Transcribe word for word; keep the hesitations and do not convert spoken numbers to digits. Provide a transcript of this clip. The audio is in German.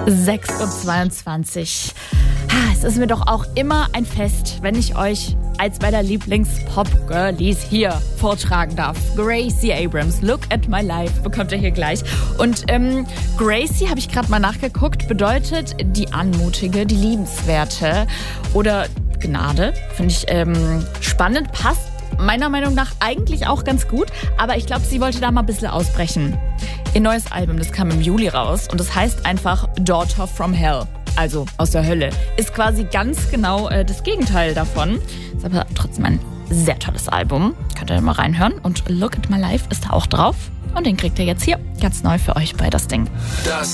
sechs Uhr zweiundzwanzig. Es ist mir doch auch immer ein Fest, wenn ich euch als meiner Lieblings-Pop-Girlies hier vortragen darf. Gracie Abrams, Look at My Life, bekommt ihr hier gleich. Und ähm, Gracie, habe ich gerade mal nachgeguckt, bedeutet die Anmutige, die Liebenswerte oder Gnade. Finde ich ähm, spannend, passt meiner Meinung nach eigentlich auch ganz gut, aber ich glaube, sie wollte da mal ein bisschen ausbrechen. Ihr neues Album, das kam im Juli raus und das heißt einfach Daughter from Hell, also aus der Hölle. Ist quasi ganz genau äh, das Gegenteil davon. Ist aber trotzdem ein sehr tolles Album. Könnt ihr mal reinhören und Look at My Life ist da auch drauf und den kriegt ihr jetzt hier ganz neu für euch bei Das Ding. Das